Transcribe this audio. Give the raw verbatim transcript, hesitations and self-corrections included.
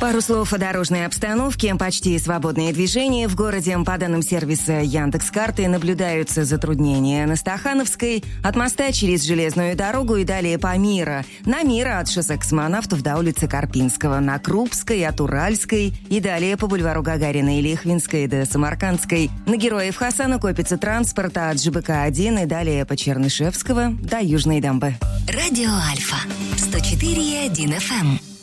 Пару слов о дорожной обстановке. Почти свободное движение. В городе, по данным сервиса Яндекс.Карты, наблюдаются затруднения на Стахановской, от моста через железную дорогу и далее по Мира. На Мира от шоссе Космонавтов до улицы Карпинского, на Крупской, от Уральской и далее по бульвару Гагарина и Лихвинской до Самаркандской. На Героев Хасана копится транспорт от ЖБК один и далее по Чернышевского до Южной дамбы. Радио Альфа сто четыре и один эф эм.